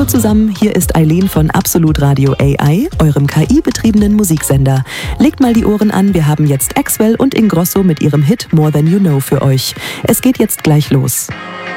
Hallo zusammen, hier ist Eileen von Absolut Radio AI, eurem KI-betriebenen Musiksender. Legt mal die Ohren an, wir haben jetzt Axwell und Ingrosso mit ihrem Hit More Than You Know für euch. Es geht jetzt gleich los.